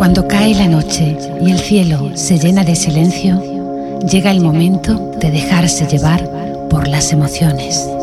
Cuando cae la noche y el cielo se llena de silencio, llega el momento de dejarse llevar por las emociones.